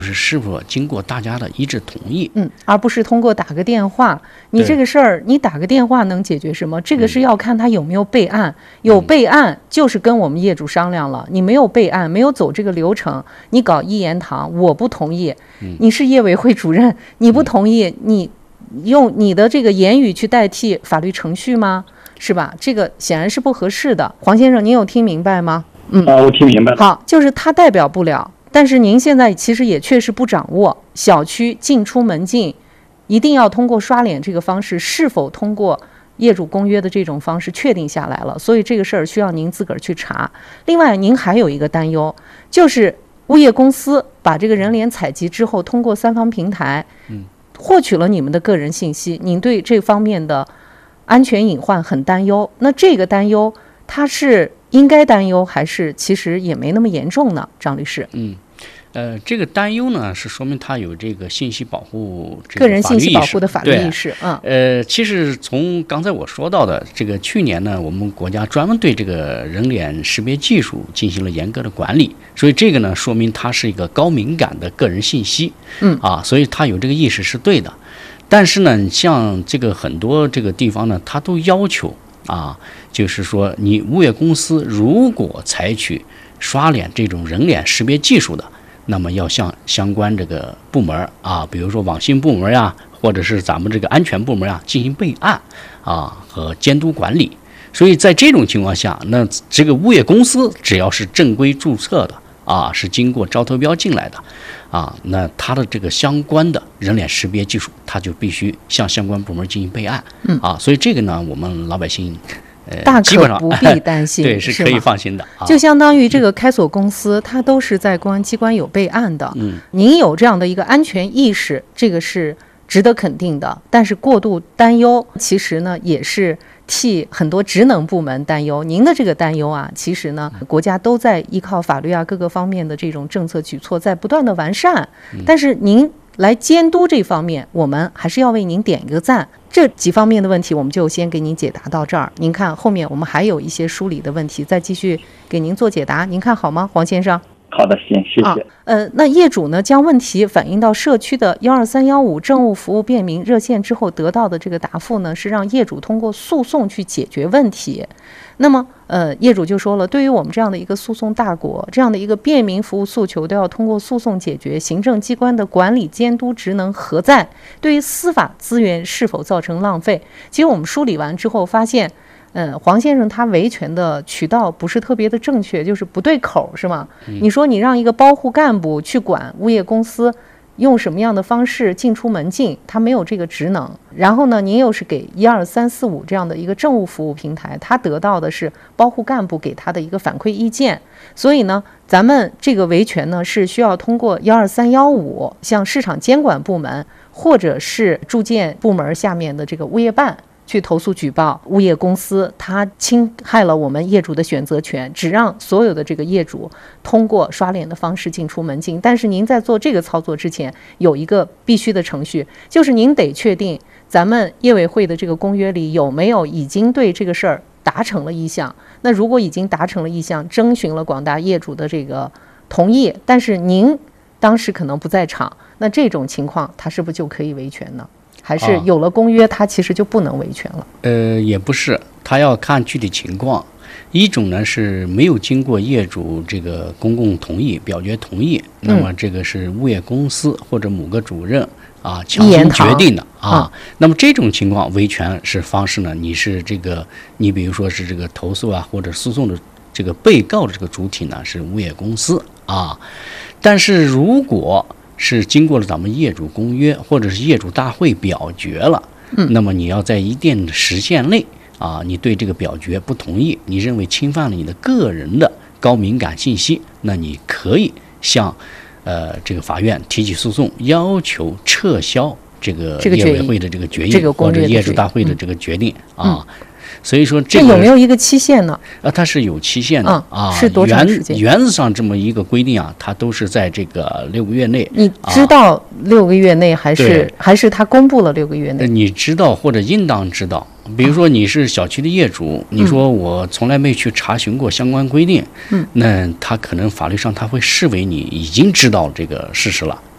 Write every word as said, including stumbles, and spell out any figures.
是是否经过大家的一致同意， 嗯，而不是通过打个电话。你这个事儿，你打个电话能解决什么？这个是要看他有没有备案。嗯、有备案就是跟我们业主商量了，你没有备案，没有走这个流程，你搞一言堂，我不同意。嗯、你是业委会主任，你不同意，嗯、你用你的这个言语去代替法律程序吗？是吧？这个显然是不合适的。黄先生，您有听明白吗？ 嗯，啊，我听明白了。 好，就是他代表不了。但是您现在其实也确实不掌握小区进出门禁一定要通过刷脸这个方式是否通过业主公约的这种方式确定下来了，所以这个事儿需要您自个儿去查。另外您还有一个担忧，就是物业公司把这个人脸采集之后通过三方平台获取了你们的个人信息，您对这方面的安全隐患很担忧。那这个担忧它是应该担忧还是其实也没那么严重呢？张律师。 嗯，呃，这个担忧呢是说明他有这个信息保护这个人信息保护的法律意识。嗯， 呃，其实从刚才我说到的这个去年呢，我们国家专门对这个人脸识别技术进行了严格的管理，所以这个呢说明它是一个高敏感的个人信息。嗯啊，所以他有这个意识是对的。但是呢，像这个很多这个地方呢，他都要求。啊，就是说，你物业公司如果采取刷脸这种人脸识别技术的，那么要向相关这个部门啊，比如说网信部门呀，或者是咱们这个安全部门啊，进行备案啊和监督管理。所以在这种情况下，那这个物业公司只要是正规注册的啊，是经过招投标进来的啊，那它的这个相关的人脸识别技术，它就必须向相关部门进行备案。嗯啊，所以这个呢，我们老百姓呃大可不必担心， 对，是可以放心的。啊、 就相当于这个开锁公司，它都是在公安机关有备案的。嗯，您有这样的一个安全意识，这个是值得肯定的。但是过度担忧，其实呢也是替很多职能部门担忧。您的这个担忧啊，其实呢，国家都在依靠法律啊各个方面的这种政策举措，在不断的完善。但是您来监督这方面，我们还是要为您点一个赞。这几方面的问题，我们就先给您解答到这儿。您看后面我们还有一些梳理的问题，再继续给您做解答。您看好吗，黄先生？ 好的，行，谢谢。 啊、呃，那业主呢将问题反映到社区的幺二三幺五政务服务便民热线之后，得到的这个答复呢是让业主通过诉讼去解决问题。那么，呃，业主就说了，对于我们这样的一个诉讼大国，这样的一个便民服务诉求都要通过诉讼解决，行政机关的管理监督职能何在？对于司法资源是否造成浪费？其实我们梳理完之后发现。嗯，黄先生他维权的渠道不是特别的正确，就是不对口，是吗？嗯、你说你让一个包户干部去管物业公司用什么样的方式进出门禁，他没有这个职能。然后呢，您又是给一二三四五这样的一个政务服务平台，他得到的是包户干部给他的一个反馈意见。所以呢，咱们这个维权呢是需要通过一二三幺五像市场监管部门或者是住建部门下面的这个物业办。去投诉举报物业公司，它侵害了我们业主的选择权，只让所有的这个业主通过刷脸的方式进出门禁。但是您在做这个操作之前，有一个必须的程序，就是您得确定咱们业委会的这个公约里有没有已经对这个事儿达成了意向。那如果已经达成了意向，征询了广大业主的这个同意，但是您当时可能不在场，那这种情况他是不是就可以维权呢？还是有了公约，他其实就不能维权了？ 呃，也不是，他要看具体情况。一种呢是没有经过业主这个公共同意、表决同意，那么这个是物业公司或者某个主任啊强行决定的啊。那么这种情况维权是方式呢？你是这个，你比如说是这个投诉啊或者诉讼的这个被告的这个主体呢是物业公司啊，但是如果是经过了咱们业主公约或者是业主大会表决了，嗯，那么你要在一定的时限内啊，你对这个表决不同意，你认为侵犯了你的个人的高敏感信息，那你可以向呃这个法院提起诉讼，要求撤销这个业委会的这个决议， 这个或者业主大会的这个决定、嗯、啊。所以说这个有没有一个期限呢？ 啊，它是有期限的、嗯、啊， 是多长时间？ 原则上这么一个规定啊，它都是在这个六个月内。 你知道六个月内还是、啊、还是他公布了六个月内？ 你知道或者应当知道。比如说你是小区的业主，嗯、你说我从来没去查询过相关规定，嗯，那他可能法律上他会视为你已经知道这个事实了。